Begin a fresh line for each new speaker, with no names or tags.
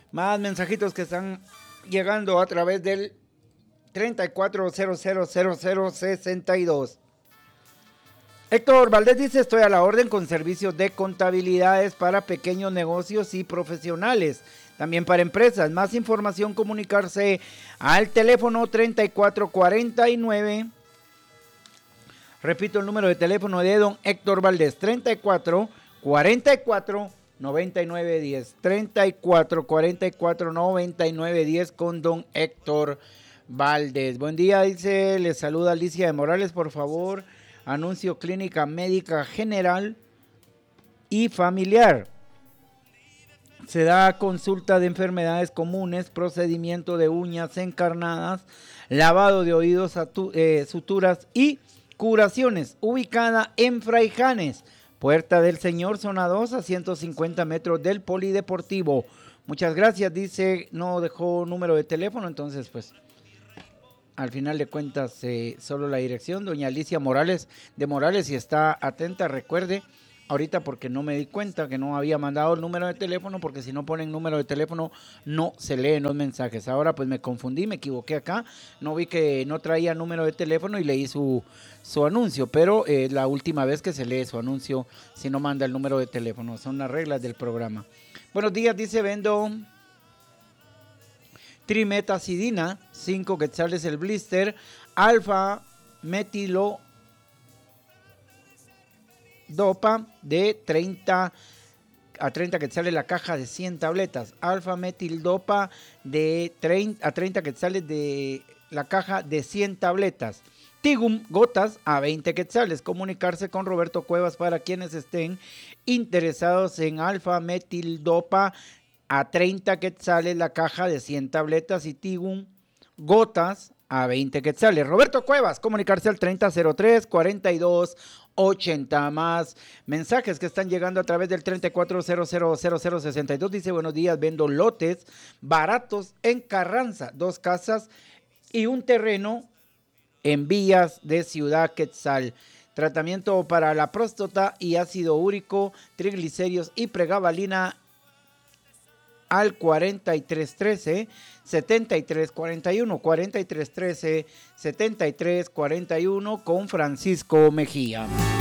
Más mensajitos que están llegando a través del 34000062. Héctor Valdés dice, estoy a la orden con servicios de contabilidades para pequeños negocios y profesionales, también para empresas. Más información, comunicarse al teléfono 3449. Repito el número de teléfono de don Héctor Valdés, 3444-9910, 3444-9910 con don Héctor Valdés. Buen día, dice, les saluda Alicia de Morales, por favor. Anuncio clínica médica general y familiar. Se da consulta de enfermedades comunes, procedimiento de uñas encarnadas, lavado de oídos, suturas y curaciones. Ubicada en Fraijanes, Puerta del Señor, zona 2, a 150 metros del Polideportivo. Muchas gracias, dice, no dejó número de teléfono, entonces pues... Al final de cuentas, solo la dirección, doña Alicia Morales de Morales, si está atenta, recuerde, ahorita porque no me di cuenta que no había mandado el número de teléfono, porque si no ponen número de teléfono no se leen los mensajes. Ahora pues me confundí, me equivoqué acá, no vi que no traía número de teléfono y leí su anuncio, pero la última vez que se lee su anuncio, si no manda el número de teléfono, son las reglas del programa. Buenos días, dice, vendo trimetacidina, 5 quetzales el blister, alfa metilo dopa de 30 a 30 quetzales la caja de 100 tabletas, alfa metil dopa de 30 a 30 quetzales de la caja de 100 tabletas. Tigum gotas a 20 quetzales. Comunicarse con Roberto Cuevas para quienes estén interesados en alfa metil dopa a 30 quetzales la caja de 100 tabletas y Tigum gotas a 20 quetzales. Roberto Cuevas, comunicarse al 3003-4280. Más mensajes que están llegando a través del 34000062. Dice, buenos días, vendo lotes baratos en Carranza, 2 casas y un terreno en vías de Ciudad Quetzal. Tratamiento para la próstata y ácido úrico, triglicéridos y pregabalina al 4313-7341, 4313-7341 con Francisco Mejía.